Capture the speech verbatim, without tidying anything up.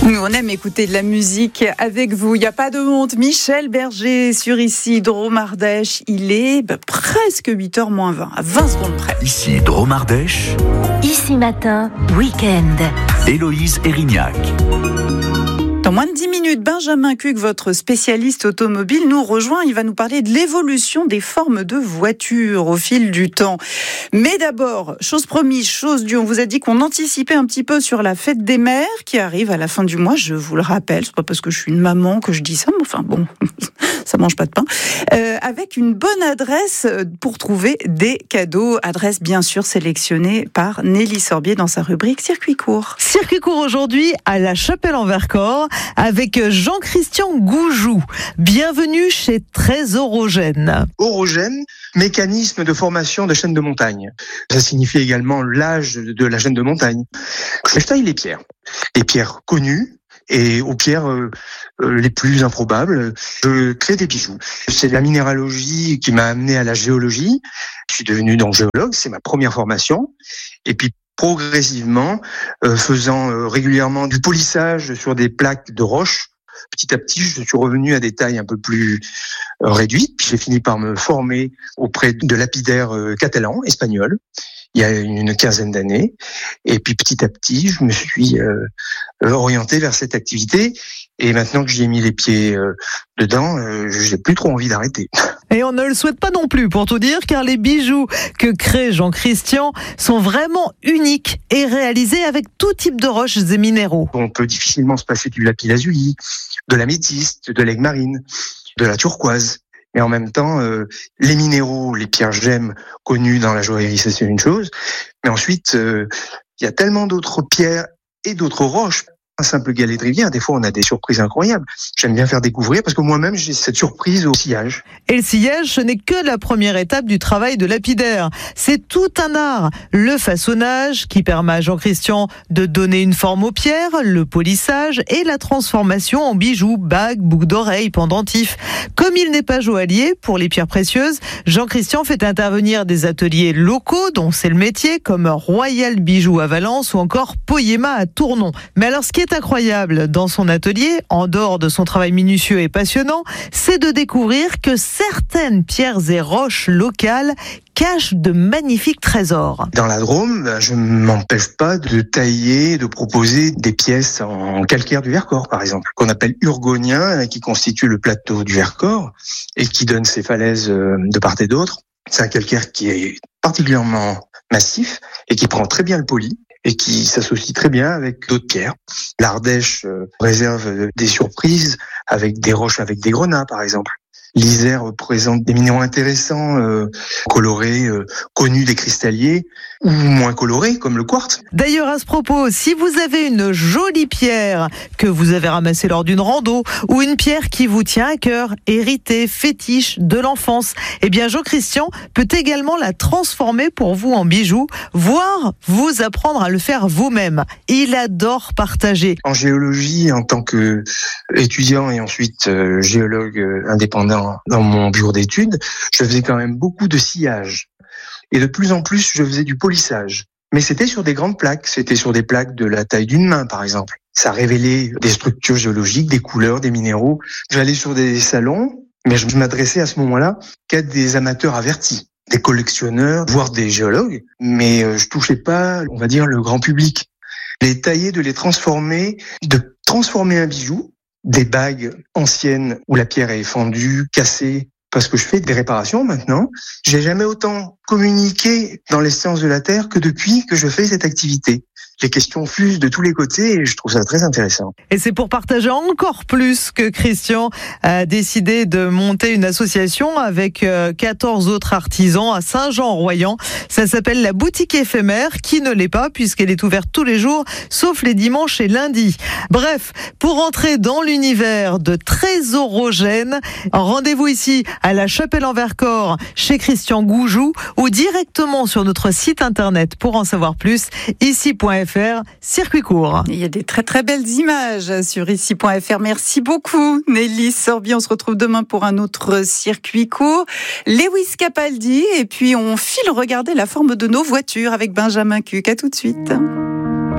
Nous, on aime écouter de la musique avec vous. Il n'y a pas de honte. Michel Berger sur Ici Drôme Ardèche. Il est bah, presque huit heures moins vingt, à vingt secondes près. Ici Drôme Ardèche. Ici Matin, week-end. Héloïse Erignac. Dans moins de dix minutes, Benjamin Cuc, votre spécialiste automobile, nous rejoint. Il va nous parler de l'évolution des formes de voitures au fil du temps. Mais d'abord, chose promise, chose due, on vous a dit qu'on anticipait un petit peu sur la fête des mères qui arrive à la fin du mois. Je vous le rappelle, c'est pas parce que je suis une maman que je dis ça, mais enfin bon, ça mange pas de pain. Euh, avec une bonne adresse pour trouver des cadeaux. Adresse bien sûr sélectionnée par Nelly Sorbier dans sa rubrique Circuit court. Circuit court aujourd'hui à La Chapelle-en-Vercors avec Jean-Christian Goujou. Bienvenue chez Trésor-Orogène. Orogène, mécanisme de formation de chaîne de montagne. Ça signifie également l'âge de la chaîne de montagne. Je taille les pierres. Les pierres connues et aux pierres euh, euh, les plus improbables. Je crée des bijoux. C'est la minéralogie qui m'a amené à la géologie. Je suis devenu donc géologue, c'est ma première formation. Et puis progressivement, euh, faisant euh, régulièrement du polissage sur des plaques de roches, petit à petit, je suis revenu à des tailles un peu plus euh, réduites. Puis j'ai fini par me former auprès de lapidaires euh, catalans, espagnols, il y a une quinzaine d'années. Et puis petit à petit, je me suis euh, orienté vers cette activité. Et maintenant que j'y ai mis les pieds euh, dedans, euh, j'ai plus trop envie d'arrêter. Et on ne le souhaite pas non plus, pour tout dire, car les bijoux que crée Jean-Christian sont vraiment uniques et réalisés avec tout type de roches et minéraux. On peut difficilement se passer du lapis-lazuli, de l'améthyste, de l'aigle marine, de la turquoise. Mais en même temps, euh, les minéraux, les pierres gemmes connues dans la joaillerie, ça c'est une chose. Mais ensuite, euh, il y a tellement d'autres pierres et d'autres roches. Un simple galet de rivière, des fois on a des surprises incroyables. J'aime bien faire découvrir parce que moi-même j'ai cette surprise au sillage. Et le sillage, ce n'est que la première étape du travail de lapidaire. C'est tout un art. Le façonnage qui permet à Jean-Christian de donner une forme aux pierres, le polissage et la transformation en bijoux, bagues, boucles d'oreilles, pendentifs. Comme il n'est pas joaillier pour les pierres précieuses, Jean-Christian fait intervenir des ateliers locaux dont c'est le métier, comme Royal Bijoux à Valence ou encore Poyema à Tournon. Mais alors ce qui est incroyable dans son atelier, en dehors de son travail minutieux et passionnant, c'est de découvrir que certaines pierres et roches locales cachent de magnifiques trésors. Dans la Drôme, je ne m'empêche pas de tailler, de proposer des pièces en calcaire du Vercors, par exemple, qu'on appelle urgonien, qui constitue le plateau du Vercors et qui donne ses falaises de part et d'autre. C'est un calcaire qui est particulièrement massif et qui prend très bien le poli et qui s'associe très bien avec d'autres pierres. L'Ardèche euh, réserve des surprises avec des roches avec des grenats, par exemple. L'Isère présente des minéraux intéressants, euh, colorés, euh, connus des cristalliers, ou moins colorés, comme le quartz. D'ailleurs, à ce propos, si vous avez une jolie pierre que vous avez ramassée lors d'une rando, ou une pierre qui vous tient à cœur, héritée, fétiche de l'enfance, eh bien Jean-Christian peut également la transformer pour vous en bijoux, voire vous apprendre à le faire vous-même. Il adore partager. En géologie, en tant que étudiant et ensuite euh, géologue euh, indépendant dans mon bureau d'études, je faisais quand même beaucoup de sillage. Et de plus en plus, je faisais du polissage. Mais c'était sur des grandes plaques. C'était sur des plaques de la taille d'une main, par exemple. Ça révélait des structures géologiques, des couleurs, des minéraux. J'allais sur des salons, mais je m'adressais à ce moment-là qu'à des amateurs avertis, des collectionneurs, voire des géologues. Mais je touchais pas, on va dire, le grand public. Les tailler, de les transformer, de transformer un bijou, des bagues anciennes où la pierre est fendue, cassée, parce que je fais des réparations maintenant. J'ai jamais autant communiqué dans les sciences de la Terre que depuis que je fais cette activité. Les questions fusent de tous les côtés et je trouve ça très intéressant. Et c'est pour partager encore plus que Christian a décidé de monter une association avec quatorze autres artisans à Saint-Jean-en-Royans. Ça s'appelle la boutique éphémère, qui ne l'est pas puisqu'elle est ouverte tous les jours, sauf les dimanches et lundis. Bref, pour entrer dans l'univers de Trésor-Orogène, rendez-vous ici à La Chapelle-en-Vercors chez Christian Goujou ou directement sur notre site internet pour en savoir plus, ici point f r, circuit court. Il y a des très très belles images sur ici point f r. Merci beaucoup Nelly Sorbier. On se retrouve demain pour un autre circuit court. Lewis Capaldi et puis on file regarder la forme de nos voitures avec Benjamin Cuc. À tout de suite.